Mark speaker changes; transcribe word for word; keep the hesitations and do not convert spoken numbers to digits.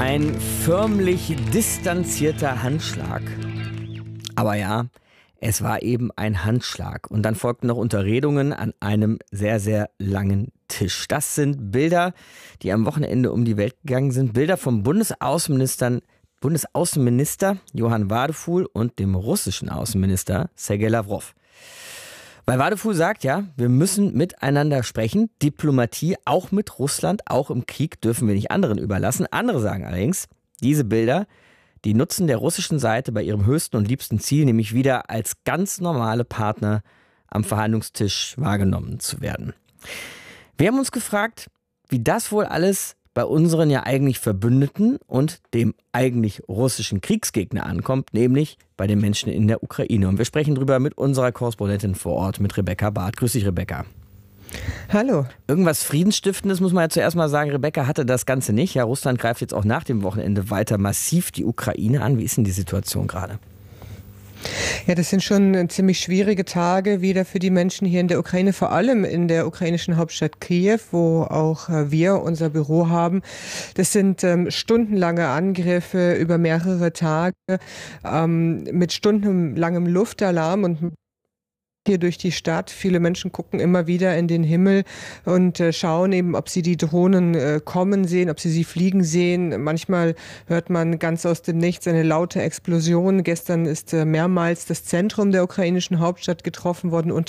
Speaker 1: Ein förmlich distanzierter Handschlag. Aber ja, es war eben ein Handschlag. Und dann folgten noch Unterredungen an einem sehr, sehr langen Tisch. Das sind Bilder, die am Wochenende um die Welt gegangen sind. Bilder vom Bundesaußenminister, Bundesaußenminister Johann Wadephul und dem russischen Außenminister Sergei Lavrov. Weil Wadephul sagt, ja, wir müssen miteinander sprechen. Diplomatie, auch mit Russland, auch im Krieg, dürfen wir nicht anderen überlassen. Andere sagen allerdings, diese Bilder, die nutzen der russischen Seite bei ihrem höchsten und liebsten Ziel, nämlich wieder als ganz normale Partner am Verhandlungstisch wahrgenommen zu werden. Wir haben uns gefragt, wie das wohl alles bei unseren ja eigentlich Verbündeten und dem eigentlich russischen Kriegsgegner ankommt, nämlich bei den Menschen in der Ukraine. Und wir sprechen darüber mit unserer Korrespondentin vor Ort, mit Rebecca Barth. Grüß dich, Rebecca.
Speaker 2: Hallo.
Speaker 1: Irgendwas Friedensstiftendes, muss man ja zuerst mal sagen. Rebecca hatte das Ganze nicht. Ja, Russland greift jetzt auch nach dem Wochenende weiter massiv die Ukraine an. Wie ist denn die Situation gerade?
Speaker 2: Ja, das sind schon ziemlich schwierige Tage wieder für die Menschen hier in der Ukraine, vor allem in der ukrainischen Hauptstadt Kiew, wo auch wir unser Büro haben. Das sind ähm, stundenlange Angriffe über mehrere Tage ähm, mit stundenlangem Luftalarm und hier durch die Stadt. Viele Menschen gucken immer wieder in den Himmel und äh, schauen eben, ob sie die Drohnen äh, kommen sehen, ob sie sie fliegen sehen. Manchmal hört man ganz aus dem Nichts eine laute Explosion. Gestern ist äh, mehrmals das Zentrum der ukrainischen Hauptstadt getroffen worden, unter